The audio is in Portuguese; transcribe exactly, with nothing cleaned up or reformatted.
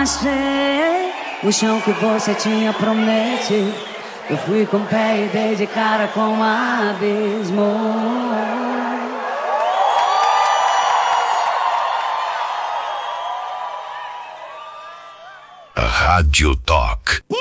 passei o chão que você tinha prometido. Eu fui com o pé e dei de cara com um abismo. Rádio Talk.